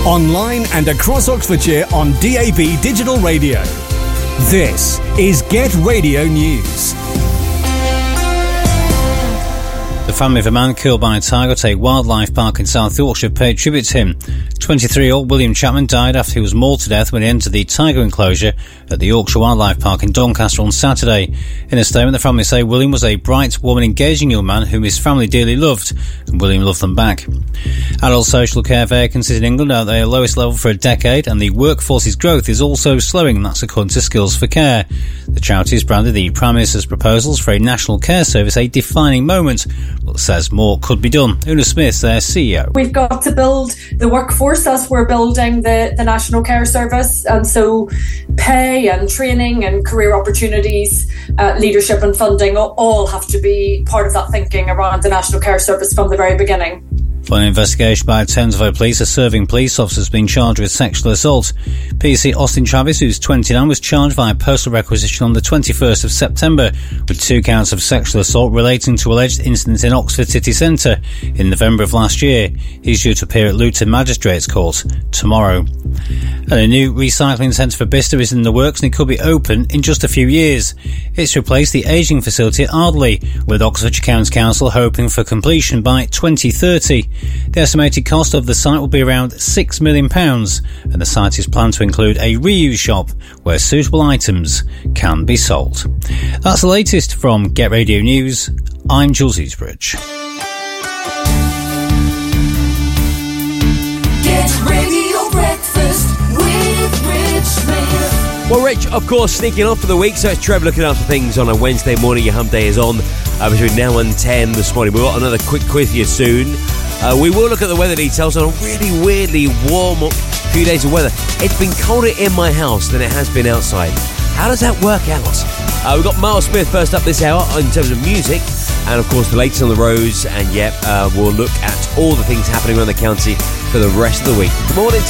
Online and across Oxfordshire on DAB Digital Radio. This is Get Radio News. The family of a man killed by a tiger at Tate Wildlife Park in South Yorkshire paid tribute to him. 23-year-old William Chapman died after he was mauled to death when he entered the tiger enclosure at the Yorkshire Wildlife Park in Doncaster on Saturday. In a statement, the family say William was a bright, warm and engaging young man whom his family dearly loved, and William loved them back. Adult social care vacancies in England are at their lowest level for a decade, and the workforce's growth is also slowing, and that's according to Skills for Care. The charity has branded the Prime Minister's proposals for a national care service a defining moment, but says more could be done. Una Smith, their CEO. We've got to build the workforce as we're building the National Care Service, and so pay and training and career opportunities, leadership and funding all have to be part of that thinking around the National Care Service from the very beginning. For an investigation by Townsville Police, a serving police officer has been charged with sexual assault. PC Austin Travis, who's 29, was charged via postal requisition on the 21st of September with 2 counts of sexual assault relating to alleged incidents in Oxford City Centre in November of last year. He's due to appear at Luton Magistrates Court tomorrow. And a new recycling centre for Bicester is in the works, and it could be open in just a few years. It's replaced the ageing facility at Ardley, with Oxfordshire County Council hoping for completion by 2030. The estimated cost of the site will be around £6 million, and the site is planned to include a reuse shop where suitable items can be sold. That's the latest from Get Radio News. I'm Jules Eastbridge. Get Radio Breakfast with Rich Smith. Well, Rich, of course, sneaking off for the week, so it's Trev looking after things on a Wednesday morning. Your hump day is on between now and 10 this morning. We've got another quick quiz for you soon. We will look at the weather details on a really weirdly warm few days of weather. It's been colder in my house than it has been outside. How does that work out? We've got Miles Smith first up this hour in terms of music, and of course the latest on the roads, and we'll look at all the things happening around the county for the rest of the week. Good morning to